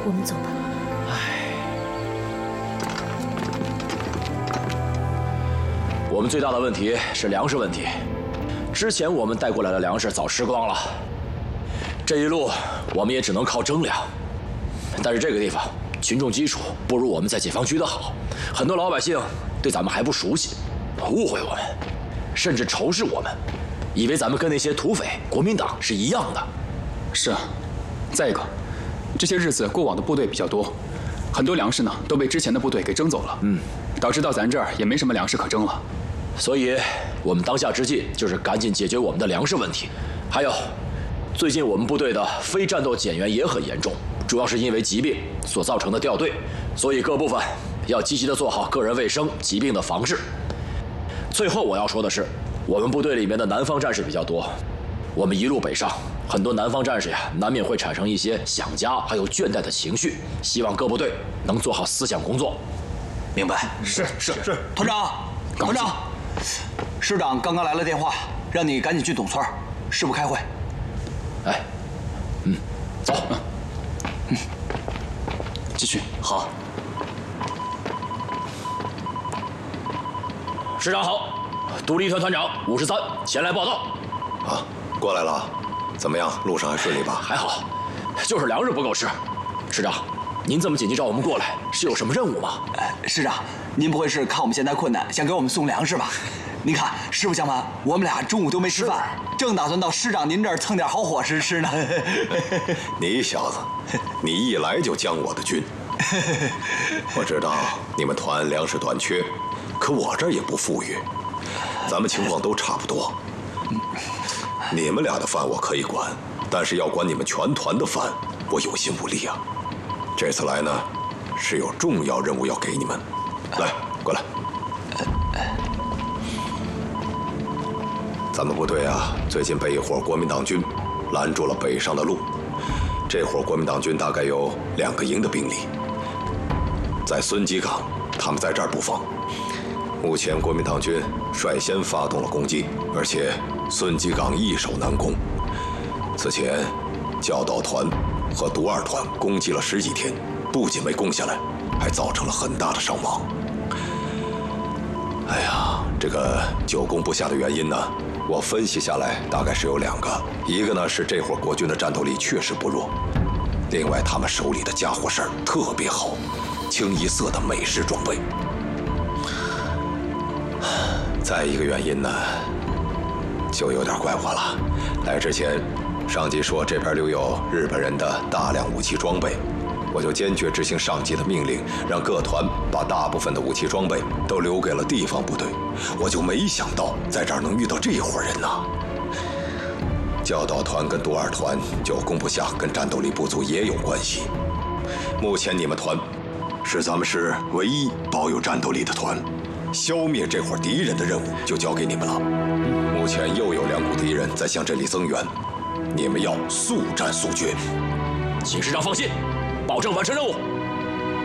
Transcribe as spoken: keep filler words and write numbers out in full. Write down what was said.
我们走吧。 唉，我们最大的问题是粮食问题。之前我们带过来的粮食早吃光了，这一路我们也只能靠征粮。但是这个地方群众基础不如我们在解放区的好，很多老百姓对咱们还不熟悉，误会我们，甚至仇视我们，以为咱们跟那些土匪、国民党是一样的。 是啊，再一个，这些日子过往的部队比较多，很多粮食呢都被之前的部队给征走了，嗯，导致到咱这儿也没什么粮食可征了。 所以，我们当下之计就是赶紧解决我们的粮食问题。还有，最近我们部队的非战斗减员也很严重，主要是因为疾病所造成的掉队，所以各部分要积极的做好个人卫生、疾病的防治。最后我要说的是，我们部队里面的南方战士比较多，我们一路北上，很多南方战士呀，难免会产生一些想家还有倦怠的情绪，希望各部队能做好思想工作。 明白？ 是是是， 团长，团长，师长刚刚来了电话，让你赶紧去董村，师部开会。 哎，嗯，走， 嗯，继续。 好。 师长好，独立团团长五十三前来报道。 啊，过来了，怎么样？路上还顺利吧？ 还好，就是粮食不够吃。师长，您这么紧急找我们过来，是有什么任务吗？ 呃，师长，您不会是看我们现在困难，想给我们送粮食吧？您看，实不相瞒，我们俩中午都没吃饭，正打算到师长您这儿蹭点好伙食吃呢。 你小子，你一来就将我的军。我知道你们团粮食短缺，可我这儿也不富裕，咱们情况都差不多。你们俩的饭我可以管，但是要管你们全团的饭，我有心无力啊。这次来呢，是有重要任务要给你们。来，过来。咱们部队啊，最近被一伙国民党军拦住了北上的路。这伙国民党军大概有两个营的兵力，在孙集岗，他们在这儿布防。目前国民党军率先发动了攻击，而且孙集岗易守难攻。此前，教导团和独二团攻击了十几天，不仅没攻下来，还造成了很大的伤亡。哎呀，这个久攻不下的原因呢，我分析下来大概是有两个，一个呢是这伙国军的战斗力确实不弱，另外他们手里的家伙事儿特别好，清一色的美式装备。再一个原因呢，就有点怪我了。来之前，上级说这边留有日本人的大量武器装备，我就坚决执行上级的命令，让各团把大部分的武器装备都留给了地方部队。我就没想到在这儿能遇到这伙人呐。教导团跟独二团久攻不下，跟战斗力不足也有关系。目前你们团是咱们师唯一保有战斗力的团，消灭这伙敌人的任务就交给你们了。目前又有两股敌人在向这里增援，你们要速战速决。 请师长放心，保证完成任务。